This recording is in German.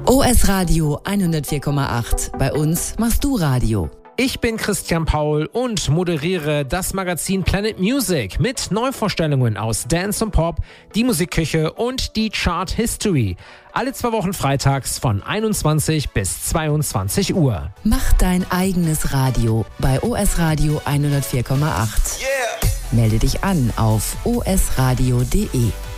OS Radio 104,8. Bei uns machst du Radio. Ich bin Christian Paul und moderiere das Magazin Planet Music mit Neuvorstellungen aus Dance und Pop, die Musikküche und die Chart History. Alle 2 Wochen freitags von 21 bis 22 Uhr. Mach dein eigenes Radio bei OS Radio 104,8. Yeah. Melde dich an auf osradio.de.